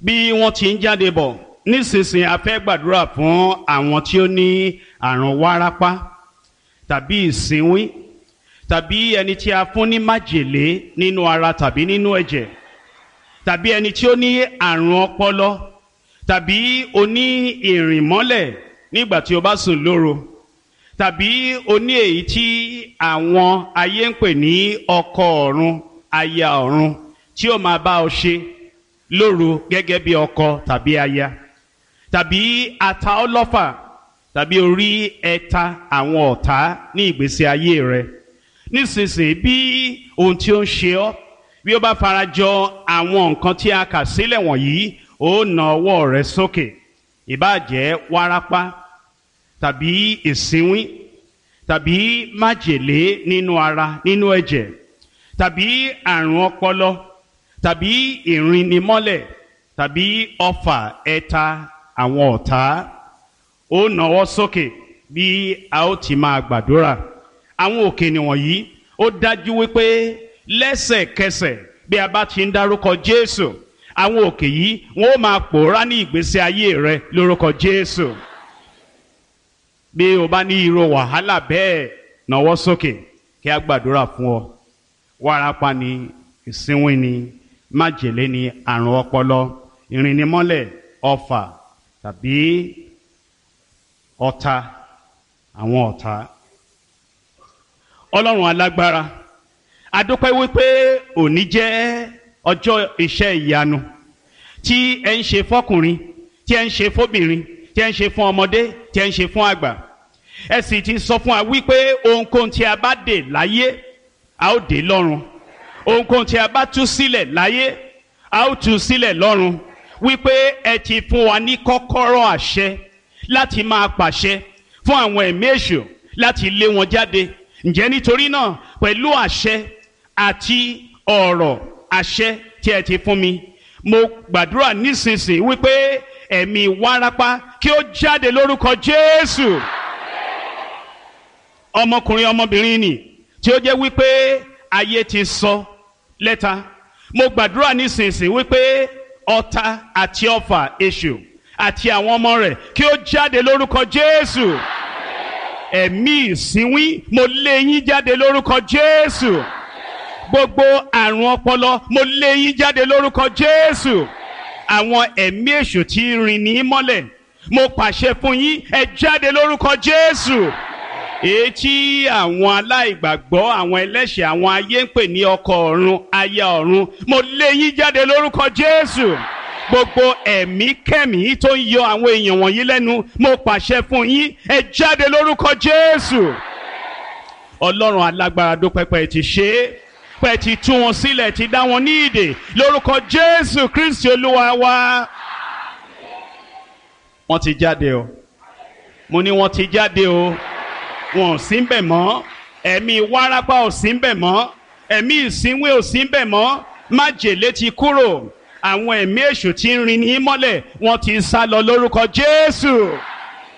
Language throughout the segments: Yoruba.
bí wọ́n ti ń jáde bọ̀ nísinsìnyí a fẹ́ gbàdúrà fún àwọn tí ó ní àrùn wárápá tàbí ìsínwín tàbí ẹni tí a fún ní májèlé nínú ara tàbí nínú ẹ̀jẹ̀ tàbí ẹni tí ó ní àrùn ọpọlọ tàbí oní ìrìnmọ́lẹ̀ nígbà tí o bá sùn lóru tàbí oní èyí tí àwọn ayé ń pè ní ọkọ ọ̀run aya ọ̀run tí ó máa bá ọ ṣe lóru gẹ́gẹ́ bí ọkọ tàbí aya tàbí ata ọlọ́fà tàbí orí ẹ̀ta àwọn ọ̀tá ní ìgbésí ayé rẹ nísinsìnyí bí ohun tí ó ń ṣe ọ́ bí ó bá farajọ àwọn nǹkan tí a kà sílẹ̀ wọ̀nyí ó na ọwọ́ rẹ sókè ìbáà jẹ́ wárápá tàbí ìsínwín tàbí májèlé nínú ara nínú ẹ̀jẹ̀ tàbí àrùn ọpọlọ tàbí ìrìnnimọ́lẹ̀ tàbí ọfà ẹ̀ta àwọn ọ̀tá ó nawọ́ sókè bí a ó ti máa gbàdúrà àwọn òkè nìwọ̀nyí ó dájú wípé lẹ́sẹ̀kẹsẹ̀ bí a bá ti ń dárúkọ Jésù àwọn òkè yìí wọ́n ó máa pòórá ní ìgbésí ayé rẹ lórúkọ Jésù bí o bá ní irú wàhálà bẹ́ẹ̀ nawọ́ sókè kí a gbàdúrà fún ọ wárápá ni ìsínwín ni májèlé ni àrùn ọpọlọ ìrìnnimọ́lẹ̀ ọfà tàbí ọ̀tá àwọn ọ̀tá. Ọlọ́run alágbára adúpẹ́ wípé òní jẹ́ ọjọ́ iṣẹ́ ìyanu tí ẹ ń ṣe fọ́kùnrin tí ẹ ń ṣe fóbìnrin tí ẹ ń ṣe fún ọmọdé tí ẹ ń ṣe fún àgbà ẹ sì ti sọ fún wa wípé ohunkóhun tí a bá dè láyé a ó dè lọ́run ohunkóhun tí a bá tú sílẹ̀ láyé a ó tú sílẹ̀ lọ́run wípé ẹ ti fún wa ní kọ́kọ́rọ́ àṣẹ láti máa pàṣẹ fún àwọn ẹ̀mí èṣù láti lé wọn jáde ǹjẹ́ nítorí náà pẹ̀lú àṣẹ àti ọ̀rọ̀ àṣẹ tí ẹ ti fún mi mo gbàdúrà nísinsìnyí wípé ẹ̀mí wárápá kí ó jáde lórúkọ Jésù ọmọkùnrin ọmọbìnrin nì tí ó jẹ́ wípé ayé ti sọ lẹ́ta mo gbàdúrà nísinsìnyí wípé ọ̀tá àti ọfà èṣù àti àwọn ọmọ rẹ̀ kí ó jáde lórúkọ Jésù ẹ̀mí ìsínwín mo lé yín jáde lórúkọ Jésù gbogbo àrùn ọpọlọ mo lé yín jáde lórúkọ Jésù àwọn ẹ̀mí èṣù tí rìn ní mọ́lẹ̀ mo pàṣẹ fún yín ẹ jáde lórúkọ Jésù èyí tí àwọn aláìgbàgbọ́ àwọn ẹlẹ́ṣẹ̀ àwọn ayé ń pè ní ọkọ ọ̀run aya ọ̀run mo lé yín jáde lórúkọ Jésù gbogbo ẹ̀mí kẹ́mí tó ń yọ àwọn èèyàn wọ̀nyí lẹ́nu mo pàṣẹ fún yín ẹ jáde lórúkọ Jésù Ọlọ́run alágbára dúpẹ́ pé ti ṣe é pé ti tú wọn sílẹ̀ ti dá wọn ní ìdè lórúkọ Jésù Kristi Olúwa wa wọ́n ti jáde o mo ní wọ́n ti jáde o wọn ò sí ń bẹ̀ mọ́ ẹ̀mí wárápá ò sí ń bẹ̀ mọ́ ẹ̀mí ìsínwín ò sí ń bẹ̀ mọ́ májèlé ti kúrò àwọn ẹ̀mí èṣù tí ń rin ní mọ́lẹ̀ wọ́n ti sá lọ lórúkọ Jésù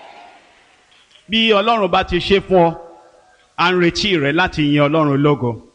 bí Ọlọ́run bá ti ṣe fún ọ à ń retí rẹ láti yin Ọlọ́run lógo.